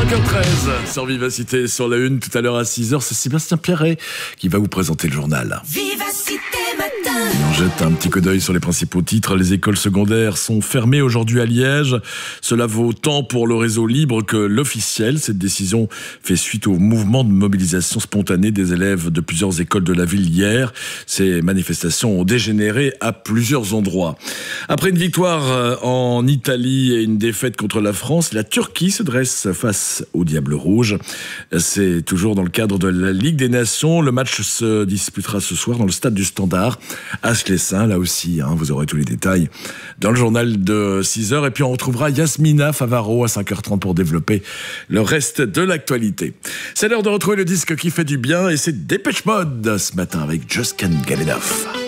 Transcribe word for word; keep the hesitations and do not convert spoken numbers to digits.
cinq heures treize sur Vivacité, sur la une, tout à l'heure à six heures, c'est Sébastien Pierret qui va vous présenter le journal. Vivacité matin. Et on jette un petit coup d'œil sur les principaux titres. Les écoles secondaires sont fermées aujourd'hui à Liège. Cela vaut tant pour le réseau libre que l'officiel. Cette décision fait suite au mouvement de mobilisation spontanée des élèves de plusieurs écoles de la ville hier. Ces manifestations ont dégénéré à plusieurs endroits. Après une victoire en Italie et une défaite contre la France, la Turquie se dresse face au Diable Rouge. C'est toujours dans le cadre de la Ligue des Nations. Le match se disputera ce soir dans le stade du Standard à Schlessin. Là aussi, hein, vous aurez tous les détails dans le journal de six heures. Et puis on retrouvera Yasmina Favaro à cinq heures trente pour développer le reste de l'actualité. C'est l'heure de retrouver le disque qui fait du bien et c'est Dépêche Mode ce matin avec Just Can't Get Enough.